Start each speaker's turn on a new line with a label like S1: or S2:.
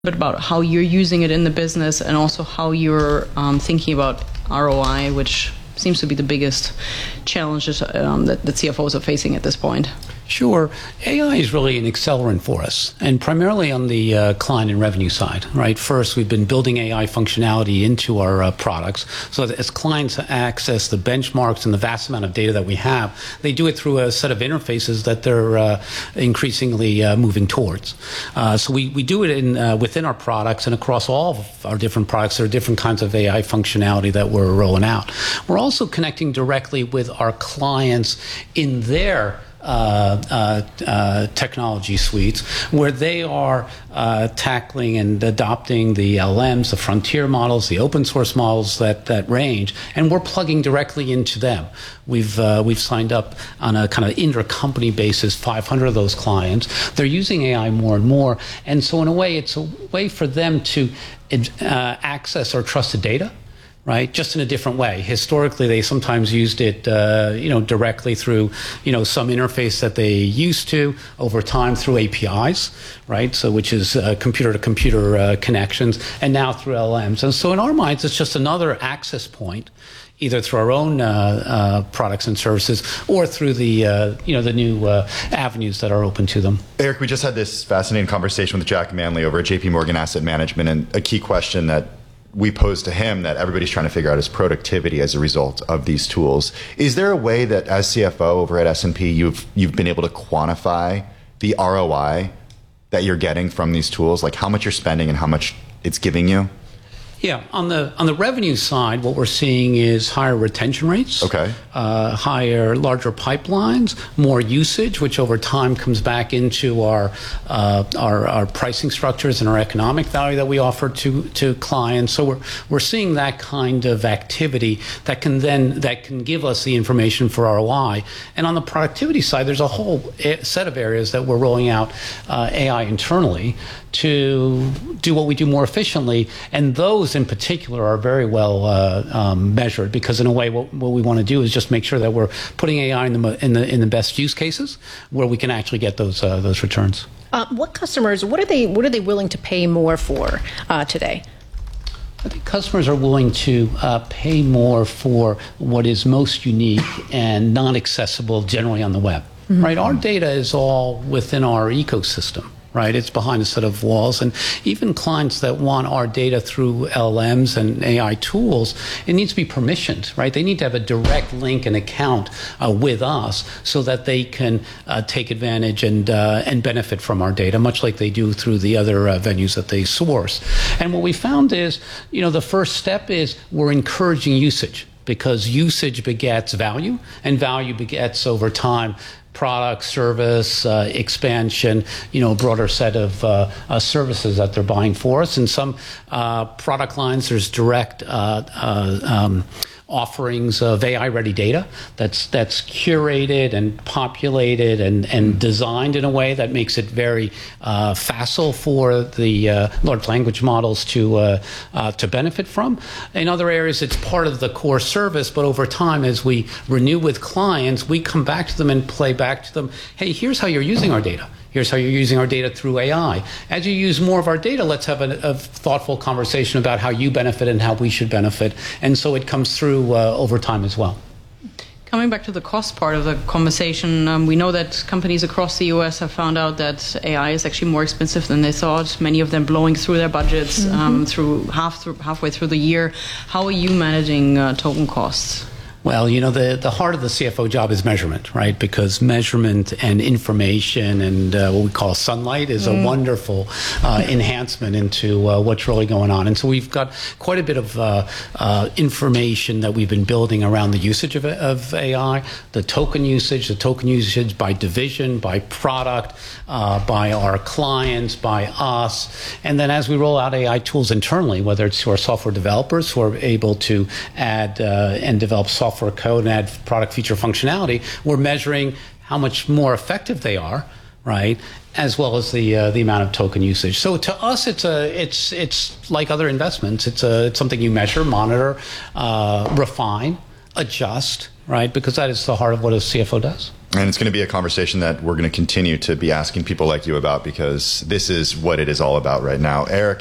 S1: bit about how you're using it in the business and also how you're thinking about ROI, which seems to be the biggest challenges that CFOs are facing at this point.
S2: Sure. AI is really an accelerant for us, and primarily on the client and revenue side, right? First, we've been building AI functionality into our products so that as clients access the benchmarks and the vast amount of data that we have, they do it through a set of interfaces that they're increasingly moving towards. So we do it within our products and across all of our different products. There are different kinds of AI functionality that we're rolling out. We're also connecting directly with our clients in their technology suites, where they are tackling and adopting the LMs, the frontier models, the open source models that range, and we're plugging directly into them. We've signed up on a kind of intercompany basis 500 of those clients. They're using AI more and more, and so in a way, it's a way for them to access our trusted data, right? Just in a different way. Historically, they sometimes used it, directly through, some interface that they used to over time through APIs, right? So, which is computer-to-computer connections, and now through LMs. And so, in our minds, it's just another access point, either through our own products and services or through the new avenues that are open to them.
S3: Eric, we just had this fascinating conversation with Jack Manley over at JP Morgan Asset Management, and a key question that we posed to him that everybody's trying to figure out is productivity as a result of these tools. Is there a way that as CFO over at S&P, you've been able to quantify the ROI that you're getting from these tools, like how much you're spending and how much it's giving you?
S2: Yeah, on the revenue side, what we're seeing is higher retention rates, larger pipelines, more usage, which over time comes back into our pricing structures and our economic value that we offer to clients. So we're seeing that kind of activity that can give us the information for ROI. And on the productivity side, there's a whole set of areas that we're rolling out AI internally to do what we do more efficiently, and those in particular are very well measured, because in a way what we want to do is just make sure that we're putting AI in the best use cases where we can actually get those returns.
S4: What are they willing to pay more for today?
S2: I think customers are willing to pay more for what is most unique and not accessible generally on the web. Mm-hmm. Right? Our data is all within our ecosystem. Right, it's behind a set of walls, and even clients that want our data through LLMs and AI tools, it needs to be permissioned. Right, they need to have a direct link and account with us so that they can take advantage and benefit from our data, much like they do through the other venues that they source. And what we found is, the first step is we're encouraging usage, because usage begets value, and value begets over time product, service, expansion, a broader set of services that they're buying for us. In some product lines, there's direct offerings of AI-ready data that's curated and populated and designed in a way that makes it very facile for the large language models to benefit from. In other areas, it's part of the core service, but over time, as we renew with clients, we come back to them and play back to them, hey, here's how you're using our data. Here's how you're using our data through AI. As you use more of our data, let's have a thoughtful conversation about how you benefit and how we should benefit. And so it comes through over time as well.
S1: Coming back to the cost part of the conversation, we know that companies across the U.S. have found out that AI is actually more expensive than they thought, many of them blowing through their budgets halfway through the year. How are you managing token costs?
S2: Well, the heart of the CFO job is measurement, right? Because measurement and information and what we call sunlight is a wonderful enhancement into what's really going on. And so we've got quite a bit of information that we've been building around the usage of AI, the token usage by division, by product, by our clients, by us. And then as we roll out AI tools internally, whether it's to our software developers who are able to add and develop software code and add product feature functionality, we're measuring how much more effective they are, right? As well as the amount of token usage. So to us, it's like other investments. It's something you measure, monitor, refine, adjust, right? Because that is the heart of what a CFO does.
S3: And it's going to be a conversation that we're going to continue to be asking people like you about, because this is what it is all about right now. Eric,